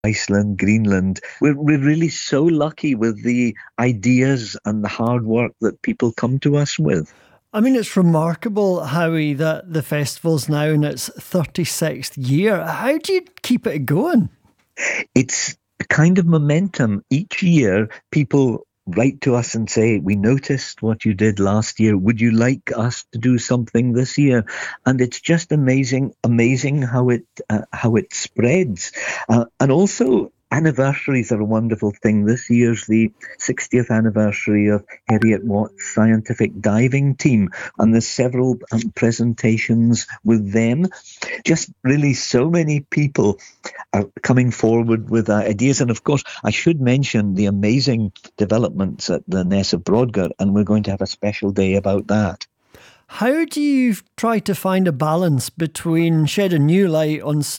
Iceland, Greenland. We're really so lucky with the ideas and the hard work that people come to us with. I mean, it's remarkable, Howie, that the festival's now in its 36th year. How do you keep it going? It's a kind of momentum. Each year, people write to us and say, we noticed what you did last year. Would you like us to do something this year? And it's just amazing how it spreads. And also, anniversaries are a wonderful thing. This year's the 60th anniversary of Harriet Watt's scientific diving team, and there's several presentations with them. Just really so many people are coming forward with ideas. And of course, I should mention the amazing developments at the Ness of Brodgar, and we're going to have a special day about that. How do you try to find a balance between shedding new light on